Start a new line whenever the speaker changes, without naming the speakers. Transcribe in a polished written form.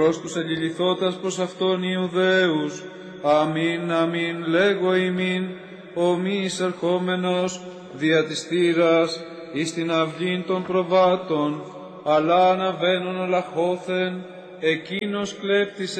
προς τους ελιληθώτας προς αυτόν Ιουδαίους. Αμήν, αμήν, λέγω ημίν, ο μη εισερχόμενος δια της θύρας εις την αυλήν των προβάτων, αλλά αναβαίνων ολαχώθεν, εκείνος κλέπτης